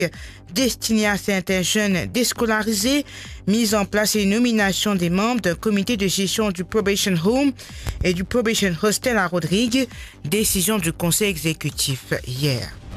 destiné à certains jeunes déscolarisés, mise en place et nomination des membres d'un comité de gestion du Probation Home et du Probation Hostel à Rodrigue, décision du conseil exécutif hier.